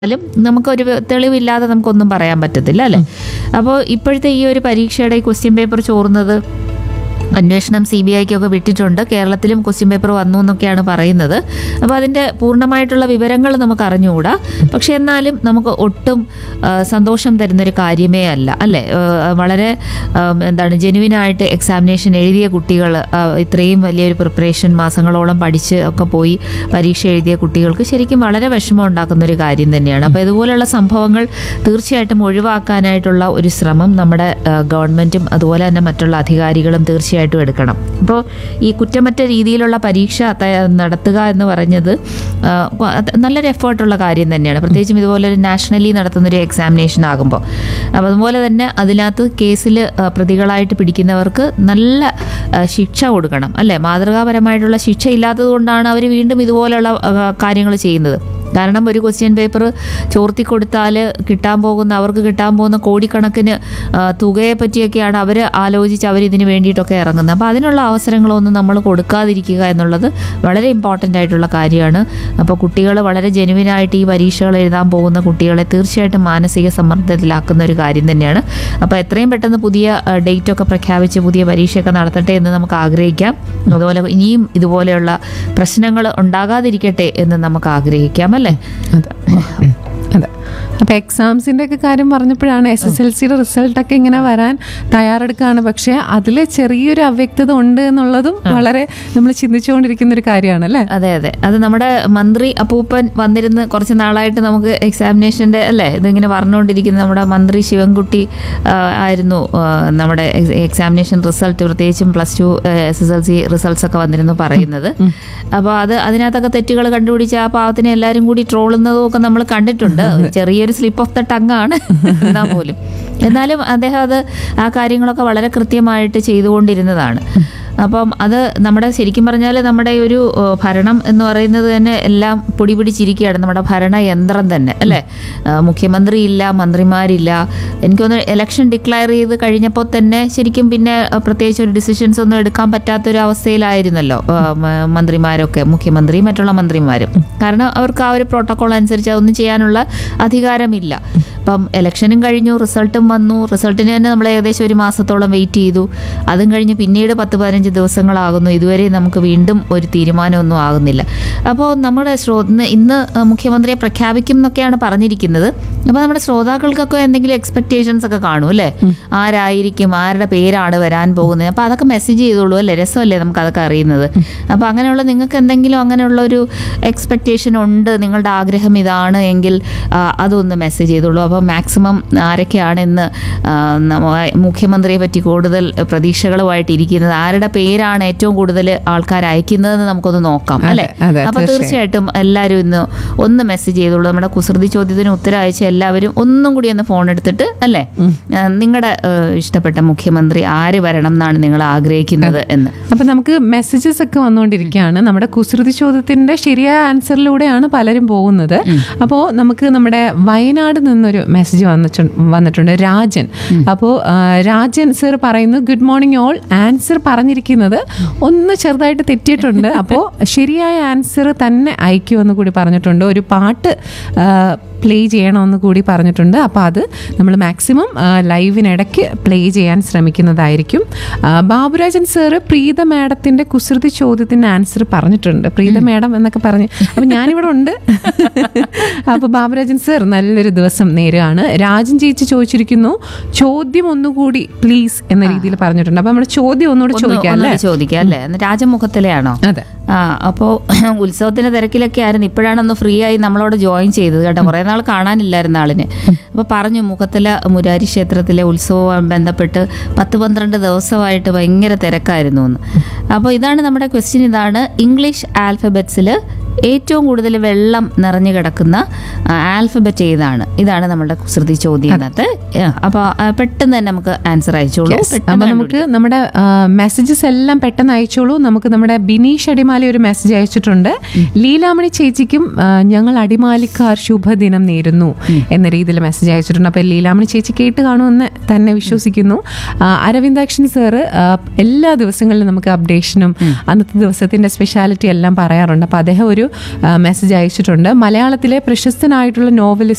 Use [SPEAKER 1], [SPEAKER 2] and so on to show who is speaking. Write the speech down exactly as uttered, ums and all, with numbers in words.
[SPEAKER 1] ലും നമുക്കൊരു തെളിവില്ലാതെ നമുക്കൊന്നും പറയാൻ പറ്റത്തില്ല അല്ലേ. അപ്പോൾ ഇപ്പോഴത്തെ ഈ ഒരു പരീക്ഷയുടെ ഈ ക്വസ്റ്റ്യൻ പേപ്പർ ചോർന്നത് അന്വേഷണം സി ബി ഐക്കൊക്കെ വിട്ടിട്ടുണ്ട്. കേരളത്തിലും ക്വസ്റ്റ്യൻ പേപ്പർ വന്നു എന്നൊക്കെയാണ് പറയുന്നത്. അപ്പോൾ അതിൻ്റെ പൂർണ്ണമായിട്ടുള്ള വിവരങ്ങൾ നമുക്ക് അറിഞ്ഞുകൂടാ. പക്ഷെ എന്നാലും നമുക്ക് ഒട്ടും ആ, സന്തോഷം തരുന്നൊരു കാര്യമേ അല്ല അല്ലേ. ആ, വളരെ ആ, എന്താണ് ജെനുവിനായിട്ട് എക്സാമിനേഷൻ എഴുതിയ കുട്ടികൾ, ആ, ഇത്രയും വലിയൊരു പ്രിപ്പറേഷൻ മാസങ്ങളോളം പഠിച്ച് ഒക്കെ പോയി പരീക്ഷ എഴുതിയ കുട്ടികൾക്ക് ശരിക്കും വളരെ വിഷമം ഉണ്ടാക്കുന്ന ഒരു കാര്യം തന്നെയാണ്. അപ്പോൾ ഇതുപോലെയുള്ള സംഭവങ്ങൾ തീർച്ചയായിട്ടും ഒഴിവാക്കാനായിട്ടുള്ള ഒരു ശ്രമം നമ്മുടെ ആ, ഗവൺമെൻറ്റും അതുപോലെ തന്നെ മറ്റുള്ള അധികാരികളും തീർച്ചയായിട്ടും എടുക്കണം. അപ്പോൾ ഈ കുറ്റമറ്റ രീതിയിലുള്ള പരീക്ഷ ത- നടത്തുക എന്ന് പറഞ്ഞത് ആ, അത് നല്ലൊരു എഫേർട്ടുള്ള കാര്യം തന്നെയാണ്. പ്രത്യേകിച്ചും ഇതുപോലെ ഒരു നാഷണലി നടത്തുന്നൊരു എക്സാമിനേഷൻ ആകുമ്പോൾ. അപ്പോൾ അതുപോലെ തന്നെ അതിനകത്ത് കേസിൽ പ്രതികളായിട്ട് പിടിക്കുന്നവർക്ക് നല്ല ആ, ശിക്ഷ കൊടുക്കണം അല്ലേ. മാതൃകാപരമായിട്ടുള്ള ശിക്ഷ ഇല്ലാത്തത് കൊണ്ടാണ് അവർ വീണ്ടും ഇതുപോലെയുള്ള കാര്യങ്ങൾ ചെയ്യുന്നത്. കാരണം ഒരു ക്വസ്റ്റ്യൻ പേപ്പർ ചോർത്തി കൊടുത്താൽ കിട്ടാൻ പോകുന്ന അവർക്ക് കിട്ടാൻ പോകുന്ന കോടിക്കണക്കിന് ആ, തുകയെ പറ്റിയൊക്കെയാണ് അവർ ആലോചിച്ച് അവരിതിന് വേണ്ടിയിട്ടൊക്കെ ഇറങ്ങുന്നത്. അപ്പോൾ അതിനുള്ള അവസരങ്ങളൊന്നും നമ്മൾ കൊടുക്കാതിരിക്കുക എന്നുള്ളത് വളരെ ഇമ്പോർട്ടൻ്റ് ആയിട്ടുള്ള കാര്യമാണ്. അപ്പോൾ കുട്ടികൾ വളരെ ജെനുവിനായിട്ട് ഈ പരീക്ഷകൾ എഴുതാൻ പോകുന്ന കുട്ടികളെ തീർച്ചയായിട്ടും മാനസിക സമ്മർദ്ദത്തിലാക്കുന്ന ഒരു കാര്യം തന്നെയാണ്. അപ്പോൾ എത്രയും പെട്ടെന്ന് പുതിയ ഡേറ്റ് ഒക്കെ പ്രഖ്യാപിച്ച് പുതിയ പരീക്ഷയൊക്കെ നടത്തട്ടെ എന്ന് നമുക്ക് ആഗ്രഹിക്കാം. അതുപോലെ ഇനിയും ഇതുപോലെയുള്ള പ്രശ്നങ്ങൾ ഉണ്ടാകാതിരിക്കട്ടെ എന്ന് നമുക്ക് ആഗ്രഹിക്കാം അല്ലേ.
[SPEAKER 2] അതെ അതെ. അപ്പോൾ എക്സാംസിൻ്റെ ഒക്കെ കാര്യം പറഞ്ഞപ്പോഴാണ് എസ് എസ് എൽ സിയുടെ റിസൾട്ടൊക്കെ ഇങ്ങനെ വരാൻ തയ്യാറെടുക്കുകയാണ്. പക്ഷേ അതിൽ ചെറിയൊരു അവ്യക്തത ഉണ്ട് എന്നുള്ളതും വളരെ നമ്മൾ ചിന്തിച്ചുകൊണ്ടിരിക്കുന്ന ഒരു കാര്യമാണ് അല്ലേ.
[SPEAKER 1] അതെ അതെ അത് നമ്മുടെ മന്ത്രി അപ്പൂപ്പൻ വന്നിരുന്ന് കുറച്ച് നാളായിട്ട് നമുക്ക് എക്സാമിനേഷൻ്റെ അല്ലേ ഇതിങ്ങനെ പറഞ്ഞുകൊണ്ടിരിക്കുന്ന നമ്മുടെ മന്ത്രി ശിവൻകുട്ടി ആ, ആയിരുന്നു ആ, നമ്മുടെ എക്സാമിനേഷൻ റിസൾട്ട് പ്രത്യേകിച്ചും plus two S S L C results ഒക്കെ വന്നിരുന്നു പറയുന്നത്. അപ്പോൾ അത് അതിനകത്തൊക്കെ തെറ്റുകൾ കണ്ടുപിടിച്ച് ആ പാവത്തിനെ എല്ലാവരും കൂടി ട്രോളുന്നതും ഒക്കെ നമ്മൾ കണ്ടിട്ടുണ്ട്. ചെറിയൊരു സ്ലിപ്പ് ഓഫ് ദ ടങ് ആണ് എന്നാൽ പോലും. എന്നാലും അദ്ദേഹം അത് ആ കാര്യങ്ങളൊക്കെ വളരെ കൃത്യമായിട്ട് ചെയ്തുകൊണ്ടിരുന്നതാണ്. അപ്പം അത് നമ്മുടെ ശരിക്കും പറഞ്ഞാൽ നമ്മുടെ ഒരു ഏഹ്, ഭരണം എന്ന് പറയുന്നത് തന്നെ എല്ലാം പൊടി പിടിച്ചിരിക്കുകയാണ്. നമ്മുടെ ഭരണയന്ത്രം തന്നെ അല്ലേ. ഏഹ്, മുഖ്യമന്ത്രി ഇല്ല, മന്ത്രിമാരില്ല. എനിക്കൊന്ന് ഇലക്ഷൻ ഡിക്ലെയർ ചെയ്ത് കഴിഞ്ഞപ്പോൾ തന്നെ ശരിക്കും പിന്നെ ഏഹ്, പ്രത്യേകിച്ച് ഒരു ഡിസിഷൻസ് ഒന്നും എടുക്കാൻ പറ്റാത്തൊരു അവസ്ഥയിലായിരുന്നല്ലോ ഏഹ്, മ- മന്ത്രിമാരൊക്കെ, മുഖ്യമന്ത്രി മറ്റുള്ള മന്ത്രിമാരും. കാരണം അവർക്ക് ആ ഒരു പ്രോട്ടോകോൾ അനുസരിച്ച് അതൊന്നും ചെയ്യാനുള്ള അധികാരമില്ല. അപ്പം ഇലക്ഷനും കഴിഞ്ഞു, റിസൾട്ടും വന്നു. റിസൾട്ടിന് തന്നെ നമ്മൾ ഏകദേശം ഒരു മാസത്തോളം വെയിറ്റ് ചെയ്തു. അതും കഴിഞ്ഞ് പിന്നീട് പത്ത് പതിനഞ്ച് ദിവസങ്ങളാകുന്നു. ഇതുവരെ നമുക്ക് വീണ്ടും ഒരു തീരുമാനമൊന്നും ആകുന്നില്ല. അപ്പോൾ നമ്മുടെ ശ്രോ ഇന്ന് ഇന്ന് മുഖ്യമന്ത്രിയെ പ്രഖ്യാപിക്കും എന്നൊക്കെയാണ് പറഞ്ഞിരിക്കുന്നത്. അപ്പോൾ നമ്മുടെ ശ്രോതാക്കൾക്കൊക്കെ എന്തെങ്കിലും എക്സ്പെക്റ്റേഷൻസ് ഒക്കെ കാണും അല്ലേ. ആരായിരിക്കും, ആരുടെ പേരാണ് വരാൻ പോകുന്നത്. അപ്പോൾ അതൊക്കെ മെസ്സേജ് ചെയ്തോളൂ അല്ലേ. രസമല്ലേ നമുക്ക് അതൊക്കെ അറിയുന്നത്. അപ്പോൾ അങ്ങനെയുള്ള നിങ്ങൾക്ക് എന്തെങ്കിലും അങ്ങനെയുള്ള ഒരു എക്സ്പെക്റ്റേഷൻ ഉണ്ട്, നിങ്ങളുടെ ആഗ്രഹം ഇതാണ് എങ്കിൽ ആ, അതൊന്ന് മെസ്സേജ് ചെയ്തോളൂ. അപ്പോൾ മാക്സിമം ആരൊക്കെയാണെന്ന് ആ, നമ്മ- മുഖ്യമന്ത്രിയെ പറ്റി കൂടുതൽ പ്രതീക്ഷകളുമായിട്ട് ഇരിക്കുന്നത്, ആരുടെ പേരാണ് ഏറ്റവും കൂടുതൽ ആൾക്കാർ അയക്കുന്നതെന്ന് നമുക്കൊന്ന് നോക്കാം അല്ലേ.
[SPEAKER 2] അതെ, അതെ,
[SPEAKER 1] അപ്പോൾ
[SPEAKER 2] തീർച്ചയായും.
[SPEAKER 1] തീർച്ചയായിട്ടും എല്ലാവരും ഇന്ന് ഒന്ന് മെസ്സേജ് ചെയ്തോളൂ. നമ്മുടെ കുസൃതി ചോദ്യത്തിന് ഉത്തരം അയച്ച എല്ലാവരും ഒന്നും കൂടി ഒന്ന് ഫോൺ എടുത്തിട്ട് അല്ലേ നിങ്ങളുടെ ഇഷ്ടപ്പെട്ട മുഖ്യമന്ത്രി ആര് വരണം എന്നാണ് നിങ്ങൾ ആഗ്രഹിക്കുന്നത് എന്ന്.
[SPEAKER 2] അപ്പം നമുക്ക് മെസ്സേജസ് ഒക്കെ വന്നുകൊണ്ടിരിക്കുകയാണ്. നമ്മുടെ കുസൃതി ചോദ്യത്തിന്റെ ശരിയായ ആൻസറിലൂടെയാണ് പലരും പോകുന്നത്. അപ്പോൾ നമുക്ക് നമ്മുടെ വയനാട് നിന്നൊരു മെസ്സേജ് വന്നിട്ടു വന്നിട്ടുണ്ട് രാജൻ. അപ്പോൾ രാജൻ സർ പറയുന്നു, ഗുഡ് മോർണിംഗ് ഓൾ. ആൻസർ പറഞ്ഞിരിക്കുന്നത് ഒന്ന് ചെറുതായിട്ട് തെറ്റിയിട്ടുണ്ട്. അപ്പോൾ ശരിയായ ആൻസർ തന്നെ അയക്കുമെന്ന് കൂടി പറഞ്ഞിട്ടുണ്ട്. ഒരു പാട്ട് പ്ലേ ചെയ്യണമെന്ന് കൂടി പറഞ്ഞിട്ടുണ്ട്. അപ്പോൾ അത് നമ്മൾ മാക്സിമം ലൈവിനിടയ്ക്ക് പ്ലേ ചെയ്യാൻ ശ്രമിക്കുന്നതായിരിക്കും. ആ, ബാബുരാജൻ സാറ് പ്രീത മാഡത്തിൻ്റെ കുസൃതി ചോദ്യത്തിൻ്റെ ആൻസർ പറഞ്ഞിട്ടുണ്ട്. പ്രീത മാഡം എന്നൊക്കെ പറഞ്ഞ് അപ്പോൾ ഞാനിവിടെ ഉണ്ട്. അപ്പോൾ ബാബുരാജൻ സാർ നല്ലൊരു ദിവസം നേരുകയാണ്. രാജൻ ചേച്ചി ചോദിച്ചിരിക്കുന്നു, ചോദ്യം ഒന്നുകൂടി പ്ലീസ് എന്ന രീതിയിൽ പറഞ്ഞിട്ടുണ്ട്. അപ്പോൾ നമ്മുടെ ചോദ്യം ഒന്നുകൂടി
[SPEAKER 1] ഒന്ന്
[SPEAKER 2] ചോദിക്കാം അല്ലേ.
[SPEAKER 1] ഒന്നുകൂടി ചോദിക്കാം അല്ലേ. രാജമുഖത്തിലെയാണോ?
[SPEAKER 2] അതെ.
[SPEAKER 1] ആ അപ്പോൾ ഉത്സവത്തിന്റെ തിരക്കിലൊക്കെ ആയിരുന്നു. ഇപ്പോഴാണൊന്ന് ഫ്രീ ആയി നമ്മളോട് ജോയിൻ ചെയ്തത് കേട്ടോ. കുറേ നാൾ കാണാനില്ലായിരുന്ന ആളിന്. അപ്പോൾ പറഞ്ഞു മുഖത്തല മുരാരി ക്ഷേത്രത്തിലെ ഉത്സവവുമായി ബന്ധപ്പെട്ട് പത്ത് പന്ത്രണ്ട് ദിവസമായിട്ട് ഭയങ്കര തിരക്കായിരുന്നു എന്ന്. അപ്പോൾ ഇതാണ് നമ്മുടെ ക്വസ്റ്റ്യൻ. ഇതാണ് ഇംഗ്ലീഷ് ആൽഫബറ്റ്സിൽ ഏറ്റവും കൂടുതൽ വെള്ളം നിറഞ്ഞു കിടക്കുന്ന ആൽഫബറ്റ് ഏതാണ്? ഇതാണ് നമ്മുടെ കുസൃതി ചോദ്യം ഇന്നത്തെ. അപ്പോൾ പെട്ടെന്ന് തന്നെ നമുക്ക് ആൻസർ അയച്ചോളൂ.
[SPEAKER 2] അപ്പൊ നമുക്ക് നമ്മുടെ മെസ്സേജസ് എല്ലാം പെട്ടെന്ന് അയച്ചോളൂ. നമുക്ക് നമ്മുടെ ബിനീഷ് അടിമാലി ഒരു മെസ്സേജ് അയച്ചിട്ടുണ്ട്. ലീലാമണി ചേച്ചിക്കും ആ, ഞങ്ങൾ അടിമാലിക്കാർ ശുഭദിനം നേരുന്നു എന്ന രീതിയിൽ മെസ്സേജ് അയച്ചിട്ടുണ്ട്. അപ്പൊ ലീലാമണി ചേച്ചി കേട്ട് കാണുമെന്ന് തന്നെ വിശ്വസിക്കുന്നു. ആ, അരവിന്ദാക്ഷൻ സാറ് ആ, എല്ലാ ദിവസങ്ങളിലും നമുക്ക് അപ്ഡേഷനും അന്നത്തെ ദിവസത്തിന്റെ സ്പെഷ്യാലിറ്റി എല്ലാം പറയാറുണ്ട്. അപ്പൊ അദ്ദേഹം ഒരു മെസ്സേജ് അയച്ചിട്ടുണ്ട്. മലയാളത്തിലെ പ്രശസ്തനായിട്ടുള്ള നോവലിസ്റ്റ്